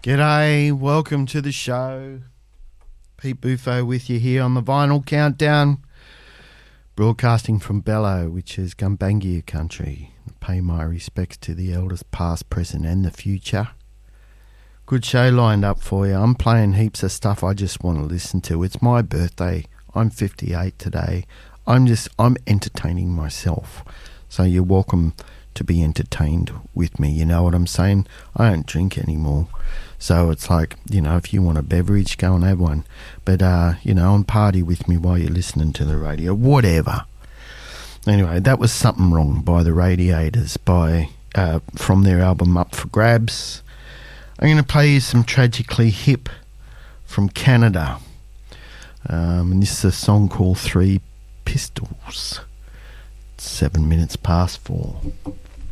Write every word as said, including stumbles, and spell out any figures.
G'day, welcome to the show. Pete Buffo with you here on the Vinyl Countdown, broadcasting from Bello, which is Gumbaynggirr country. Pay my respects to the elders past, present and the future. Good show lined up for you. I'm playing heaps of stuff I just want to listen to. It's my birthday. I'm fifty-eight today. I'm just, I'm entertaining myself. So you're welcome to be entertained with me, you know what I'm saying? I don't drink anymore. So it's like, you know, if you want a beverage, go and have one. But, uh, you know, and party with me while you're listening to the radio, whatever. Anyway, that was Something Wrong by the Radiators, by uh, from their album Up for Grabs. I'm going to play you some Tragically Hip from Canada. Um, and this is a song called Three Pistols. It's seven minutes past four.